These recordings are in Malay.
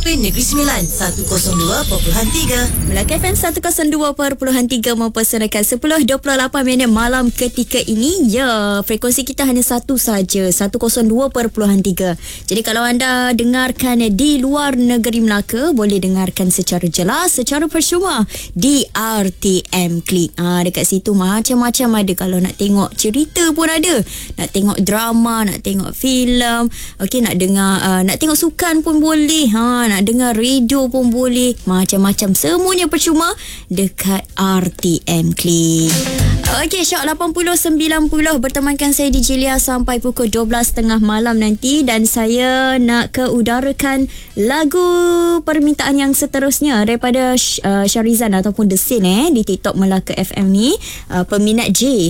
Pemimpin Negeri Sembilan 102.3 Melaka FM 102.3 mempersembahkan 10.28 minit malam ketika ini. Ya, frekuensi kita hanya satu saja, 102.3. Jadi kalau anda dengarkan di luar negeri Melaka, boleh dengarkan secara jelas, secara percuma di RTM Klik. Dekat situ macam-macam ada. Kalau nak tengok cerita pun ada, nak tengok drama, nak tengok filem, okey, nak dengar nak tengok sukan pun boleh, nak dengar radio pun boleh, macam-macam, semuanya percuma dekat RTM Klik. Okey, Shock 80-90 bertemankan saya di Jelia sampai pukul 12.30 malam nanti, dan saya nak keudarakan lagu permintaan yang seterusnya daripada Syarizan ataupun The Scene di TikTok Melaka FM ni, peminat J.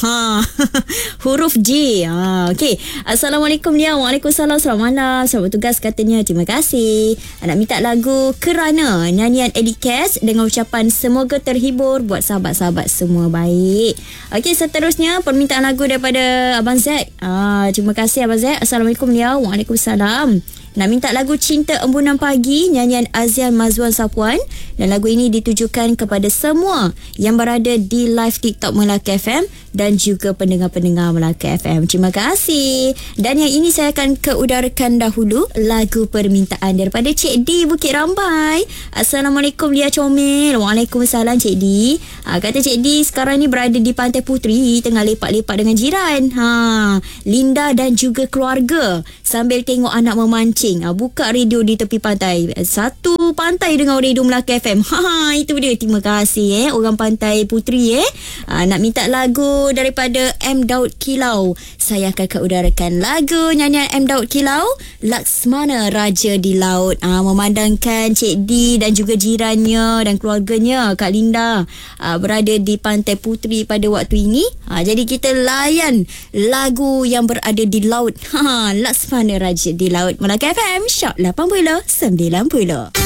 Huruf J. Okey. Assalamualaikum dia. Waalaikumsalam. Selamat malam. Selamat bertugas katanya. Terima kasih. Nak minta lagu Kerana, nyanyian Eddie Cass dengan ucapan semoga terhibur buat sahabat-sahabat semua. Baik. Okey, seterusnya permintaan lagu daripada Abang Z. Terima kasih Abang Z. Assalamualaikum dia. Waalaikumsalam. Nak minta lagu Cinta Embunan Pagi, nyanyian Azian Mazwan Sapuan, dan lagu ini ditujukan kepada semua yang berada di live TikTok Melaka FM dan juga pendengar-pendengar Melaka FM. Terima kasih. Dan yang ini saya akan keudarakan dahulu lagu permintaan daripada Cik D Bukit Rambai. Assalamualaikum Lia Comel. Waalaikumsalam Cik D. Kata Cik D sekarang ni berada di Pantai Puteri, tengah lepak-lepak dengan jiran. Linda dan juga keluarga sambil tengok anak memancing. Buka radio di tepi pantai. Satu pantai dengan radio Melaka FM. Itu dia. Terima kasih orang Pantai Puteri. Nak minta lagu daripada M. Daud Kilau. Saya akan keudarakan lagu nyanyian M. Daud Kilau, Laksmana Raja di Laut. Memandangkan Cik D dan juga jirannya dan keluarganya, Kak Linda, berada di Pantai Puteri pada waktu ini. Jadi kita layan lagu yang berada di laut. Laksmana Raja di Laut. Melaka FM, Shock 80-90.